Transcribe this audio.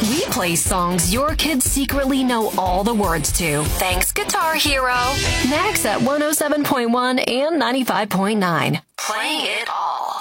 We play songs your kids secretly know all the words to. Thanks, Guitar Hero. Next at 107.1 and 95.9. Playing it all.